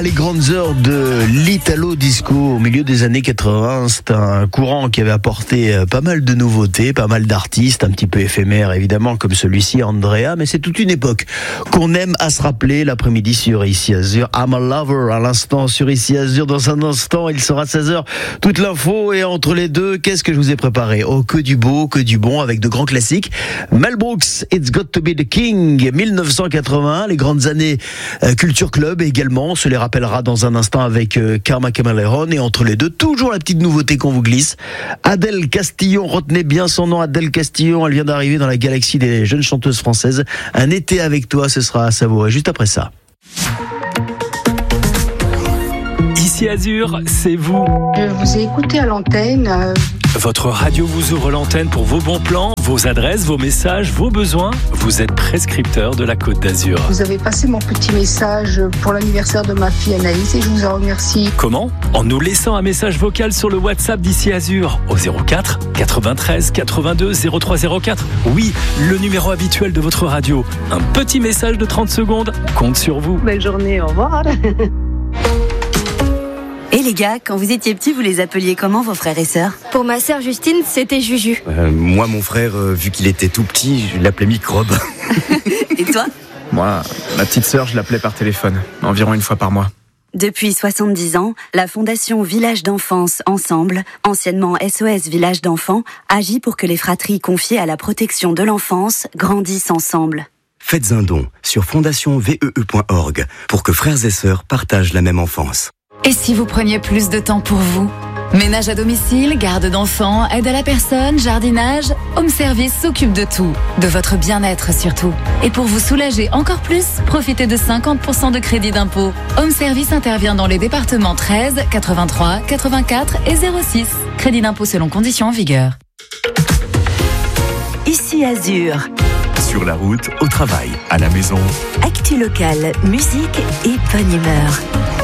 les grandes heures de l'Italo Disco au milieu des années 80. C'est un courant qui avait apporté pas mal de nouveautés, pas mal d'artistes, un petit peu éphémères évidemment comme celui-ci, Andrea, mais c'est toute une époque qu'on aime à se rappeler l'après-midi sur Ici Azur. I'm a Lover à l'instant sur Ici Azur. Dans un instant, il sera 16h. Toute l'info et entre les deux, qu'est-ce que je vous ai préparé? Oh, que du beau, que du bon avec de grands classiques. Mel Brooks, It's Got to Be the King, 1981, les grandes années Culture Club également. On se les rappellera dans un instant avec Karma Camaleron. Et entre les deux, toujours la petite nouveauté qu'on vous glisse. Adèle Castillon, retenez bien son nom, Adèle Castillon. Elle vient d'arriver dans la galaxie des jeunes chanteuses françaises. Un été avec toi, ce sera à savourer juste après ça. Ici Azur, c'est vous. Je vous ai écouté à l'antenne. Votre radio vous ouvre l'antenne pour vos bons plans, vos adresses, vos messages, vos besoins. Vous êtes prescripteur de la Côte d'Azur. Vous avez passé mon petit message pour l'anniversaire de ma fille Anaïs et je vous en remercie. Comment ? En nous laissant un message vocal sur le WhatsApp d'Ici Azur au 04 93 82 0304. Oui, le numéro habituel de votre radio. Un petit message de 30 secondes compte sur vous. Belle journée, au revoir. Et les gars, quand vous étiez petits, vous les appeliez comment vos frères et sœurs ? Pour ma sœur Justine, c'était Juju. Moi, mon frère, vu qu'il était tout petit, je l'appelais Microbe. Et toi ? Moi, ma petite sœur, je l'appelais par téléphone, environ une fois par mois. Depuis 70 ans, la Fondation Village d'Enfance Ensemble, anciennement SOS Village d'Enfants, agit pour que les fratries confiées à la protection de l'enfance grandissent ensemble. Faites un don sur fondationvee.org pour que frères et sœurs partagent la même enfance. Et si vous preniez plus de temps pour vous ? Ménage à domicile, garde d'enfants, aide à la personne, jardinage, Home Service s'occupe de tout, de votre bien-être surtout. Et pour vous soulager encore plus, profitez de 50% de crédit d'impôt. Home Service intervient dans les départements 13, 83, 84 et 06. Crédit d'impôt selon conditions en vigueur. Ici Azur. Sur la route, au travail, à la maison. Actu local, musique et bonne humeur.